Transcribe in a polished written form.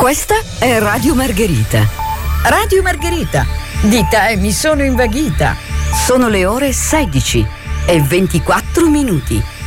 Questa è Radio Margherita. Radio Margherita, di te mi sono invaghita. Sono le ore 16 e 24 minuti.